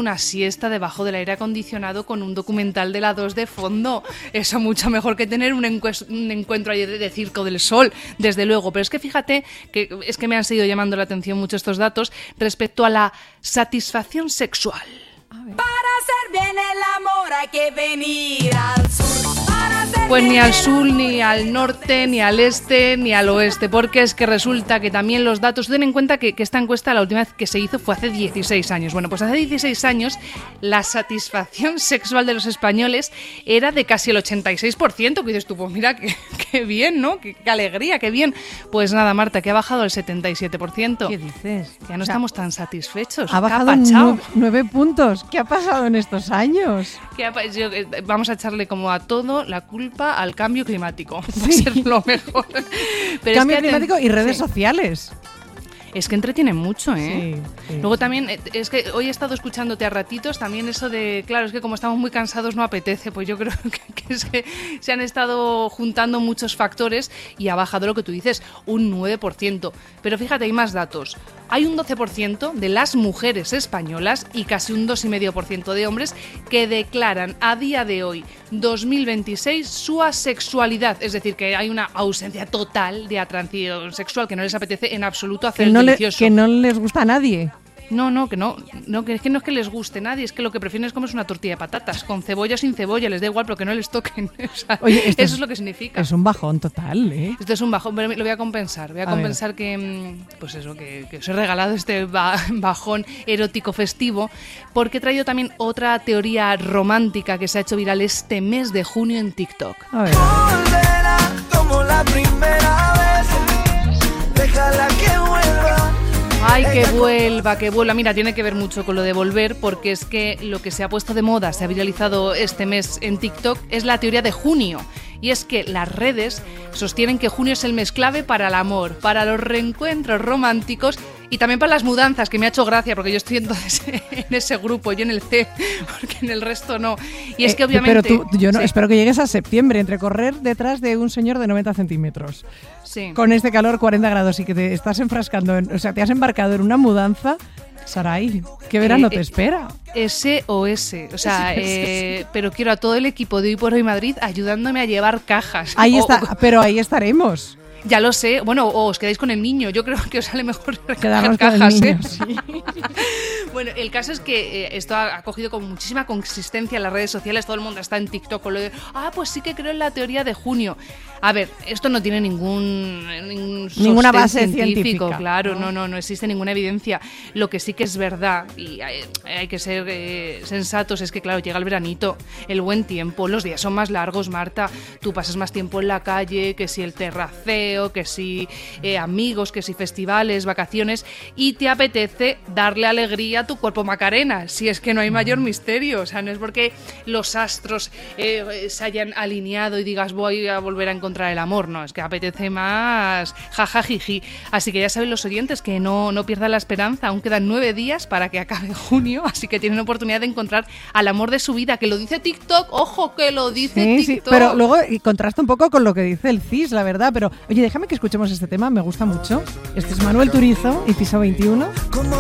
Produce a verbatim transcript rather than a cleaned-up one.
una siesta debajo del aire acondicionado con un documental de la dos de fondo. Eso mucho mejor que tener un, encues- un encuentro ahí de, de Circo del Sol, desde luego. Pero es que fíjate que es que me han seguido llamando la atención mucho estos datos respecto a la satisfacción sexual. Para hacer bien el amor hay que venir al sur. Pues ni al sur, ni al norte, ni al este, ni al oeste, porque es que resulta que también los datos, ten en cuenta que, que esta encuesta la última vez que se hizo fue hace dieciséis años. Bueno, pues hace dieciséis años la satisfacción sexual de los españoles era de casi el ochenta y seis por ciento, que dices tú, pues mira, qué, qué bien, ¿no? Qué, qué alegría, qué bien. Pues nada, Marta, que ha bajado al setenta y siete por ciento. ¿Qué dices? Ya no o sea, estamos tan satisfechos. Ha bajado nueve, nueve puntos. ¿Qué ha pasado en estos años? ¿Qué ha, yo, vamos a echarle como a todo la culpa al cambio climático. Sí. Va a ser lo mejor. Pero cambio es que climático y redes sí. sociales. Es que entretienen mucho, ¿eh? Sí, sí, Luego sí. también, es que hoy he estado escuchándote a ratitos, también eso de, claro, es que como estamos muy cansados no apetece, pues yo creo que, que es que se han estado juntando muchos factores y ha bajado lo que tú dices, un nueve por ciento. Pero fíjate, hay más datos. Hay un doce por ciento de las mujeres españolas y casi un dos coma cinco por ciento de hombres que declaran a día de hoy, dos mil veintiséis, su asexualidad. Es decir, que hay una ausencia total de atracción sexual, que no les apetece en absoluto hacer el delicioso. Que no les gusta a nadie. No, no, que no, no, que es que no es que les guste nadie, es que lo que prefieren es comerse una tortilla de patatas, con cebolla o sin cebolla, les da igual, pero que no les toquen. O sea, Oye, eso es, es lo que significa. Es un bajón total, ¿eh? Esto es un bajón, pero lo voy a compensar. Voy a, a compensar ver. que, pues eso, que, que os he regalado este bajón erótico festivo, porque he traído también otra teoría romántica que se ha hecho viral este mes de junio en TikTok. A ver. Volverá como la primera vez, déjala que vuelva. Ay, que vuelva, que vuelva. Mira, tiene que ver mucho con lo de volver, porque es que lo que se ha puesto de moda, se ha viralizado este mes en TikTok, es la teoría de junio. Y es que las redes sostienen que junio es el mes clave para el amor, para los reencuentros románticos y también para las mudanzas, que me ha hecho gracia, porque yo estoy entonces en ese grupo, yo en el C, porque en el resto no. Y es que obviamente... Pero tú, yo no, sí. espero que llegues a septiembre, entre correr detrás de un señor de noventa centímetros. Sí. Con este calor, cuarenta grados, y que te estás enfrascando, en, o sea, te has embarcado en una mudanza... Saray, ¿qué verano eh, te espera? S O S, o sea, eh, pero quiero a todo el equipo de Hoy por Hoy Madrid ayudándome a llevar cajas. Ahí o, está, o, pero ahí estaremos. Ya lo sé, bueno, o os quedáis con el niño, yo creo que os sale mejor quedarnos cajas, con el niño, ¿eh? Sí. Bueno, el caso es que eh, esto ha, ha cogido con muchísima consistencia en las redes sociales, todo el mundo está en TikTok con lo de, ah, pues sí que creo en la teoría de junio. A ver, esto no tiene ningún, ningún ninguna base científico, científica. Claro, no, no, no existe ninguna evidencia. Lo que sí que es verdad, y hay, hay que ser eh, sensatos, es que claro, llega el veranito, el buen tiempo, los días son más largos, Marta, tú pasas más tiempo en la calle, que si el terraceo, que si eh, amigos, que si festivales, vacaciones, y te apetece darle alegría a tu cuerpo Macarena, si es que no hay mayor misterio, o sea, no es porque los astros eh, se hayan alineado y digas voy a volver a encontrar el amor, no, es que apetece más jajajiji. Así que ya saben los oyentes que no, no pierdan la esperanza, aún quedan nueve días para que acabe junio, así que tienen oportunidad de encontrar al amor de su vida, que lo dice TikTok, ojo que lo dice sí, TikTok. Sí, pero luego contrasta un poco con lo que dice el C I S, la verdad, pero oye, déjame que escuchemos este tema, me gusta mucho. Este es Manuel Turizo y Piso veintiuno. Como